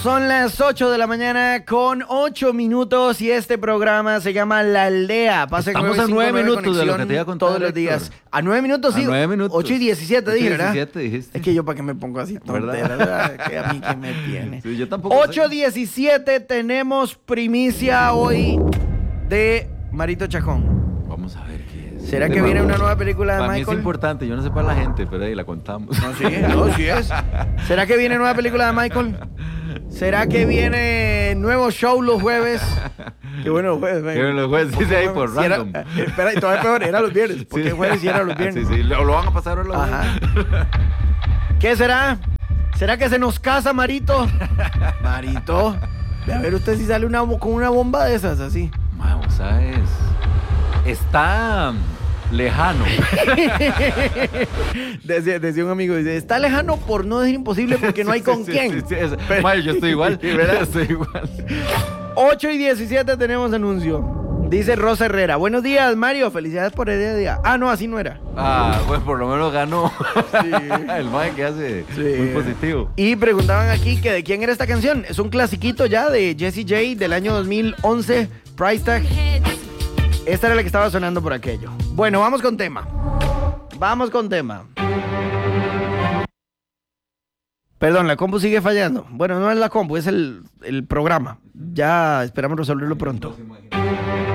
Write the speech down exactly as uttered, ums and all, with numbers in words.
Son las ocho de la mañana con ocho minutos y este programa se llama La Aldea. Pasa Estamos a nueve minutos de lo que te iba a contar, todos los Héctor. días. A nueve minutos, sí. A nueve minutos. ocho y diecisiete dije, ¿verdad? diecisiete dijiste. Es que yo para qué me pongo así tonteras, ¿verdad? Que a mí que me tiene. Sí, yo tampoco ocho diecisiete tenemos primicia hoy de Marito Chacón. Vamos a ver qué es. ¿Será De que viene Marco. una nueva película de Para mí Michael? es importante, yo no sé para la gente, pero ahí la contamos. No, sí, no, sí es. ¿Será que viene nueva película de Michael? ¿Será que viene nuevo show los jueves? Qué bueno los jueves, Que los jueces dice ahí por Si era- random. eh, espera, y todavía peor, era los viernes. Porque Sí. jueves sí era los viernes. Sí, sí, lo, lo van a pasar ahora. Ajá. ¿Qué será? ¿Será que se nos casa, Marito? Marito. A ver usted si sale una, bo- con una bomba de esas, así. Vamos, ¿sabes? Está lejano. Decía, decía un amigo, dice, está lejano por no decir imposible porque no hay con Sí, sí, quién. sí, sí, es- Pero- Mae, yo estoy igual. ¿Verdad? Yo estoy igual. ocho y diecisiete tenemos anuncio. Dice Rosa Herrera, buenos días, Mario, felicidades por el día de día. Ah, no, así no era. Ah, pues por lo menos ganó. Sí. El mae que hace Sí. muy positivo. Y preguntaban aquí que de quién era esta canción. Es un clasiquito ya de Jessie J del año dos mil once, Price Tag. Esta era la que estaba sonando por aquello. Bueno, vamos con tema. Vamos con tema. Perdón, la compu sigue fallando. Bueno, no es la compu, es el, el programa. Ya esperamos resolverlo pronto.